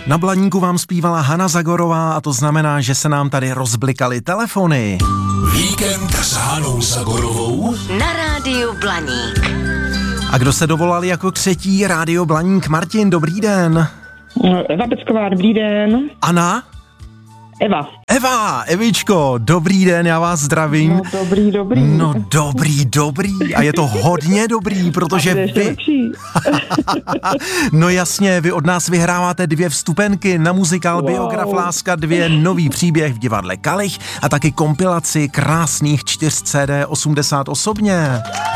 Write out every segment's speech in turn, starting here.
Na Blaníku vám zpívala Hana Zagorová a to znamená, že se nám tady rozblikaly telefony. Víkend s Hanou Zagorovou na rádiu Blaník. A kdo se dovolal jako třetí? Rádio Blaník. Martin, dobrý den. Eva Pecková, dobrý den. Anna? Eva. Evičko, dobrý den, já vás zdravím. No dobrý. No dobrý. A je to hodně dobrý, protože vy... No jasně, vy od nás vyhráváte 2 vstupenky na muzikál Biograf Láska 2, nový příběh v divadle Kalich a taky kompilaci krásných 4 CD 80 osobně.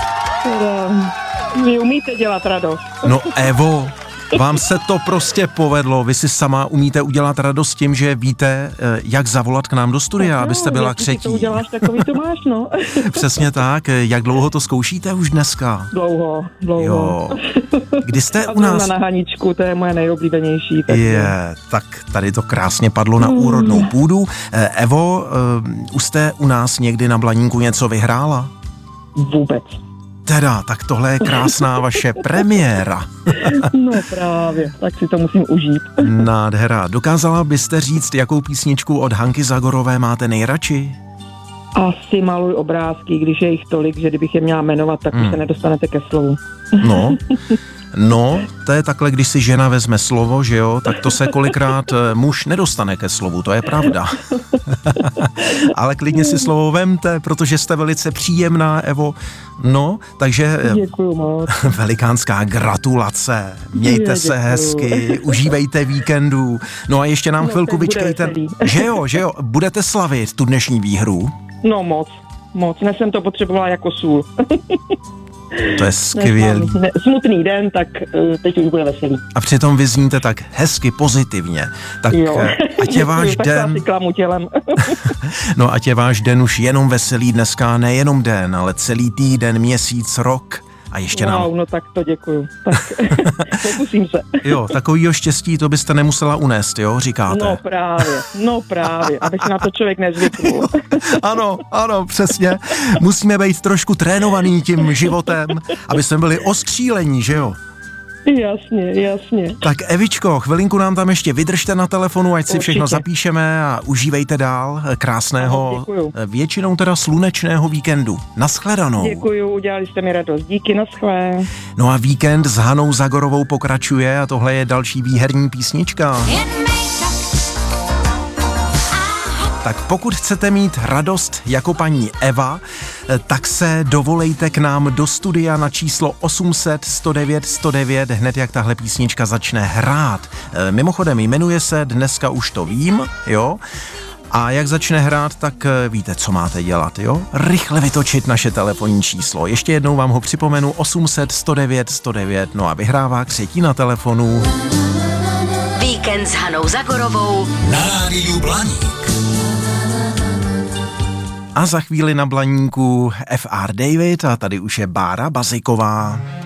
Vy umíte dělat radost. No Evo, vám se to prostě povedlo, vy si sama umíte udělat radost tím, že víte, jak zavolat k nám do studia, abyste byla třetí. Jak to uděláš, takový to máš, no. Přesně tak, jak dlouho to zkoušíte už dneska? Dlouho. Jo. Kdy jste u nás? Na Haničku, to je moje nejoblíbenější. Tak tady to krásně padlo na úrodnou půdu. Evo, už jste u nás někdy na Blaníku něco vyhrála? Vůbec. Teda, tak tohle je krásná vaše premiéra. No právě, tak si to musím užít. Nádhera. Dokázala byste říct, jakou písničku od Hanky Zagorové máte nejradši? Asi Maluj obrázky, když je jich tolik, že kdybych je měla jmenovat, tak už se nedostanete ke slovu. No, to je takhle, když si žena vezme slovo, že jo, tak to se kolikrát muž nedostane ke slovu, to je pravda. Ale klidně si slovo vemte, protože jste velice příjemná, Evo. No, takže děkuju moc. Velikánská gratulace. Mějte se hezky, užívejte víkendu. No a ještě nám chvilku vyčkejte. Že jo, budete slavit tu dnešní výhru? No moc. Dnes jsem to potřebovala jako sůl. To je skvělý. Smutný den, tak teď už bude veselý. A přitom vy zníte tak hezky pozitivně. Tak ať je váš den... No ať je váš den už jenom veselý dneska, nejenom den, ale celý týden, měsíc, rok. A ještě nám... no tak to děkuju. Tak pokusím se. Jo, takovýho štěstí to byste nemusela unést, jo, říkáte. No právě, aby se na to člověk nezvyknul. Ano, přesně. Musíme být trošku trénovaný tím životem, aby jsme byli ostřílení, že jo? Jasně. Tak Evičko, chvilinku nám tam ještě vydržte na telefonu, ať si všechno zapíšeme a užívejte dál krásného, většinou teda slunečného víkendu. Naschledanou. Děkuju, udělali jste mi radost. Díky, naschle. No a víkend s Hanou Zagorovou pokračuje a tohle je další výherní písnička. Tak pokud chcete mít radost jako paní Eva, tak se dovolejte k nám do studia na číslo 800 109 109, hned jak tahle písnička začne hrát. Mimochodem jmenuje se Dneska už to vím, jo? A jak začne hrát, tak víte, co máte dělat, jo? Rychle vytočit naše telefonní číslo. Ještě jednou vám ho připomenu, 800 109 109, no a vyhrává třetí na telefonu. Víkend s Hanou Zagorovou na rádiu Blaník. A za chvíli na Blaníku FR David a tady už je Bára Baziková.